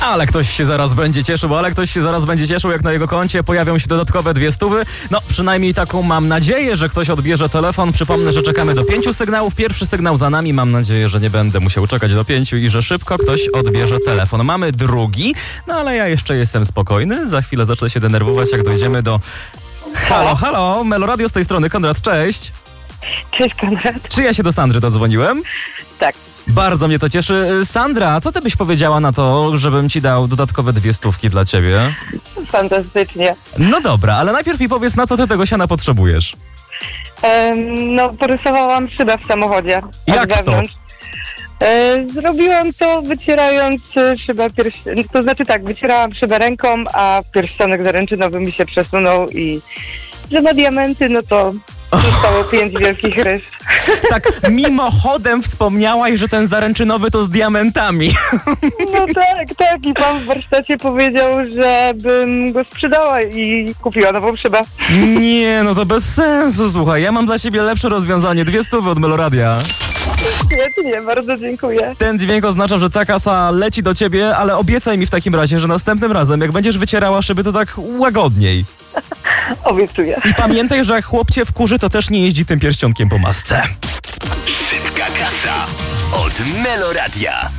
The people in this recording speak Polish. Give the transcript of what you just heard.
Ale ktoś się zaraz będzie cieszył, jak na jego koncie pojawią się dodatkowe 200. No, przynajmniej taką mam nadzieję, że ktoś odbierze telefon. Przypomnę, że czekamy do 5 sygnałów. Pierwszy sygnał za nami. Mam nadzieję, że nie będę musiał czekać do 5 i że szybko ktoś odbierze telefon. Mamy drugi, no ale ja jeszcze jestem spokojny. Za chwilę zacznę się denerwować, jak dojdziemy do... Halo, Meloradio z tej strony. Konrad, cześć. Cześć, Konrad. Czy ja się do Sandry dodzwoniłem? Tak. Bardzo mnie to cieszy. Sandra, co ty byś powiedziała na to, żebym ci dał dodatkowe 200 dla ciebie? Fantastycznie. No dobra, ale najpierw mi powiedz, na co ty tego siana potrzebujesz. Porysowałam szybę w samochodzie. Jak to? Wewnątrz. Zrobiłam to wycierając szybę to znaczy tak, wycierałam szybę ręką, a pierścionek zaręczynowy mi się przesunął i że na diamenty, no to zostało 5 wielkich rys. Tak, mimochodem wspomniałaś, że ten zaręczynowy to z diamentami. No tak. I pan w warsztacie powiedział, żebym go sprzedała i kupiła nową szybę. Nie, no to bez sensu, słuchaj. Ja mam dla ciebie lepsze rozwiązanie. 200 od Meloradia. Świetnie, bardzo dziękuję. Ten dźwięk oznacza, że ta kasa leci do ciebie, ale obiecaj mi w takim razie, że następnym razem, jak będziesz wycierała szyby, to tak łagodniej. Obiecuję. I pamiętaj, że jak chłop cię wkurzy, to też nie jeździ tym pierścionkiem po masce. Szybka kasa od Meloradia.